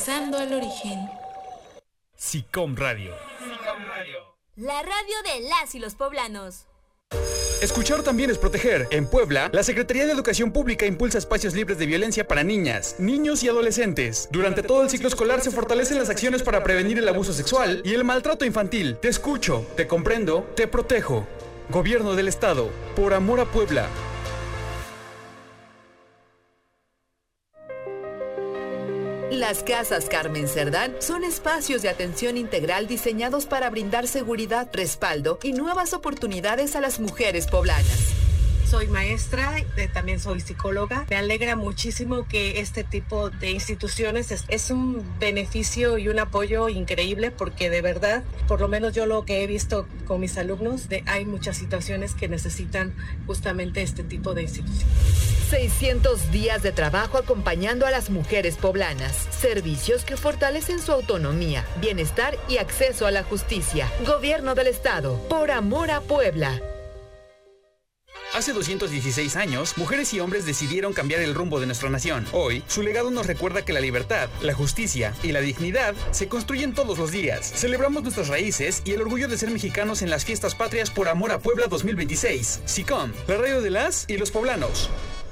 Regresando al origen. SICOM Radio. La radio de las y los poblanos. Escuchar también es proteger. En Puebla, la Secretaría de Educación Pública impulsa espacios libres de violencia para niñas, niños y adolescentes. Durante todo el ciclo escolar se fortalecen las acciones para prevenir el abuso sexual y el maltrato infantil. Te escucho, te comprendo, te protejo. Gobierno del Estado, por amor a Puebla. Las Casas Carmen Cerdán son espacios de atención integral diseñados para brindar seguridad, respaldo y nuevas oportunidades a las mujeres poblanas. Soy maestra, también soy psicóloga. Me alegra muchísimo que este tipo de instituciones es un beneficio y un apoyo increíble, porque de verdad, por lo menos yo lo que he visto con mis alumnos, hay muchas situaciones que necesitan justamente este tipo de instituciones. 600 días de trabajo acompañando a las mujeres poblanas. Servicios que fortalecen su autonomía, bienestar y acceso a la justicia. Gobierno del Estado, por amor a Puebla. Hace 216 años, mujeres y hombres decidieron cambiar el rumbo de nuestra nación. Hoy, su legado nos recuerda que la libertad, la justicia y la dignidad se construyen todos los días. Celebramos nuestras raíces y el orgullo de ser mexicanos en las fiestas patrias por amor a Puebla 2026. SICOM, la radio de las y los poblanos.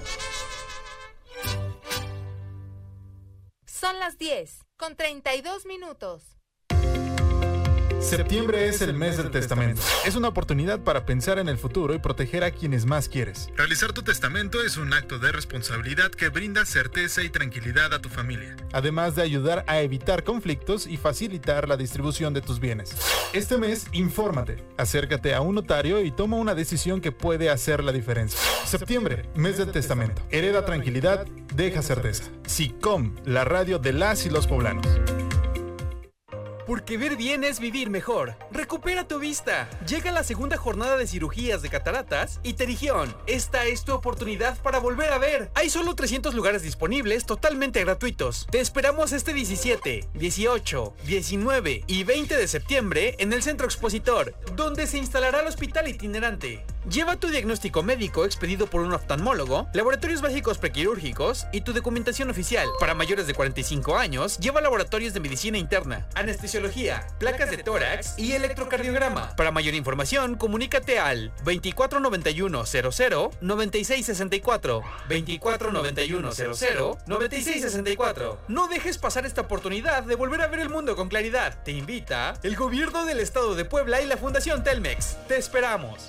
Son las 10:32. Septiembre es el mes del testamento. Es una oportunidad para pensar en el futuro y proteger a quienes más quieres. Realizar tu testamento es un acto de responsabilidad que brinda certeza y tranquilidad a tu familia, además de ayudar a evitar conflictos y facilitar la distribución de tus bienes. Este mes, infórmate, acércate a un notario y toma una decisión que puede hacer la diferencia. Septiembre, mes del testamento. Hereda tranquilidad, deja certeza. SICOM, la radio de las y los poblanos. Porque ver bien es vivir mejor. Recupera tu vista. Llega la segunda jornada de cirugías de cataratas y pterigión. Esta es tu oportunidad para volver a ver. Hay solo 300 lugares disponibles totalmente gratuitos. Te esperamos este 17, 18, 19 y 20 de septiembre en el Centro Expositor, donde se instalará el hospital itinerante. Lleva tu diagnóstico médico expedido por un oftalmólogo, laboratorios básicos prequirúrgicos y tu documentación oficial. Para mayores de 45 años, lleva laboratorios de medicina interna, anestesiología, placas de tórax y electrocardiograma. Para mayor información, comunícate al 249100 9664. 249100 9664. No dejes pasar esta oportunidad de volver a ver el mundo con claridad. Te invita el Gobierno del Estado de Puebla y la Fundación Telmex. Te esperamos.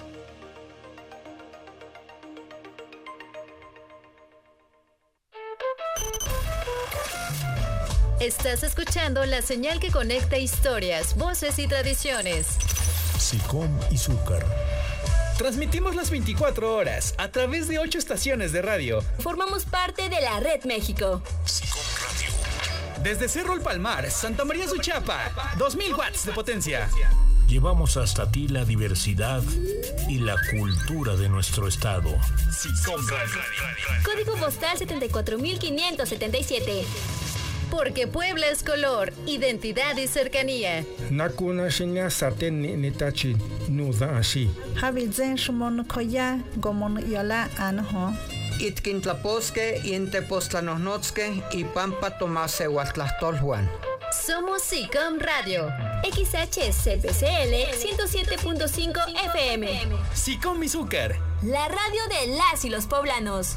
Estás escuchando la señal que conecta historias, voces y tradiciones. SICOM y Zúcar. Transmitimos las 24 horas a través de 8 estaciones de radio. Formamos parte de la Red México. SICOM Radio. Desde Cerro El Palmar, Santa María Suchiapa, 2000 watts de potencia. Llevamos hasta ti la diversidad y la cultura de nuestro estado. SICOM Radio. Código postal 74577. Porque Puebla es color, identidad y cercanía. Nakuna shinya saten nitachi nuda ashi. Habizen shumon koya gomon yala anho. Itkintlaposque y Intepostlanosnotzque y Pampa Tomase Huatlastolhuan. Somos SICOM Radio. XHCPCL 107.5 FM. SICOM y Zúcar. La radio de las y los poblanos.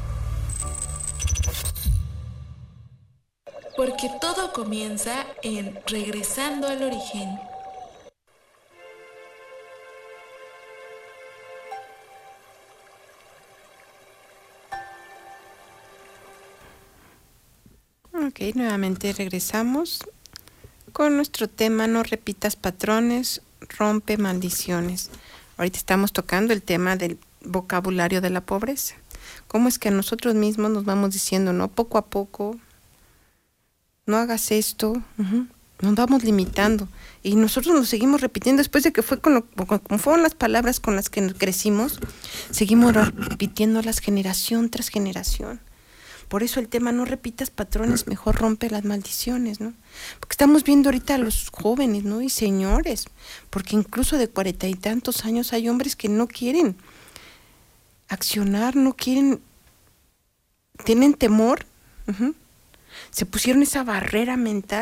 Porque todo comienza en Regresando al origen. Ok, nuevamente regresamos con nuestro tema No repitas patrones, rompe maldiciones. Ahorita estamos tocando el tema del vocabulario de la pobreza. Cómo es que a nosotros mismos nos vamos diciendo, no, poco a poco, no hagas esto, nos vamos limitando. Y nosotros nos seguimos repitiendo después de que fue como fueron las palabras con las que crecimos, seguimos repitiéndolas generación tras generación. Por eso el tema no repitas patrones, mejor rompe las maldiciones, ¿no? Porque estamos viendo ahorita a los jóvenes, ¿no? Y señores, porque incluso de 40 y tantos años hay hombres que no quieren accionar, no quieren, tienen temor, se pusieron esa barrera mental